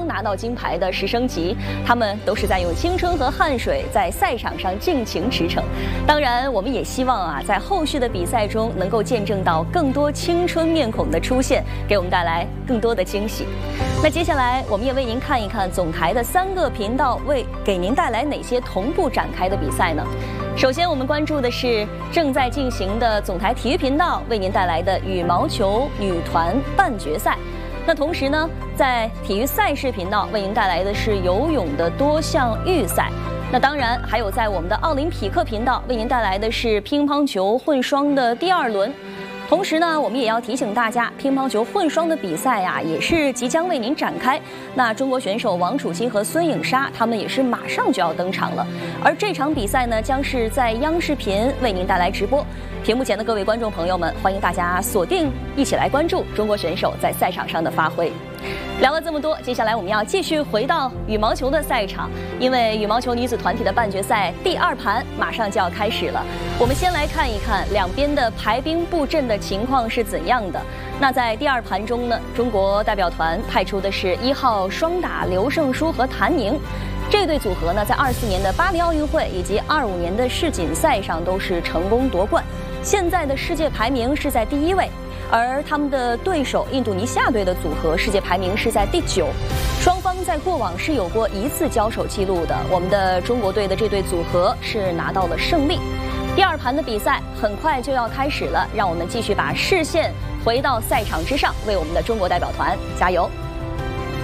拿到金牌的石生吉，他们都是在用青春和汗水在赛场上尽情驰骋。当然，我们也希望在后续的比赛中能够见证到更多青春面孔的出现，给我们带来更多的惊喜。那接下来，我们也为您看一看总台的3个频道给您带来哪些同步展开的比赛呢？首先，我们关注的是正在进行的总台体育频道为您带来的羽毛球女团半决赛。那同时呢，在体育赛事频道为您带来的是游泳的多项预赛。那当然，还有在我们的奥林匹克频道为您带来的是乒乓球混双的第2轮。同时呢，我们也要提醒大家，乒乓球混双的比赛也是即将为您展开。那中国选手王楚钦和孙颖莎，他们也是马上就要登场了。而这场比赛呢，将是在央视频为您带来直播。屏幕前的各位观众朋友们，欢迎大家锁定，一起来关注中国选手在赛场上的发挥。聊了这么多，接下来我们要继续回到羽毛球的赛场，因为羽毛球女子团体的半决赛第2盘马上就要开始了。我们先来看一看两边的排兵布阵的情况是怎样的。那在第2盘中呢，中国代表团派出的是1号双打刘胜书和谭宁。这对组合呢，在24年的巴黎奥运会以及25年的世锦赛上都是成功夺冠，现在的世界排名是在第1位。而他们的对手印度尼西亚队的组合世界排名是在第9，双方在过往是有过1次交手记录的。我们的中国队的这对组合是拿到了胜利。第2盘的比赛很快就要开始了，让我们继续把视线回到赛场之上，为我们的中国代表团加油。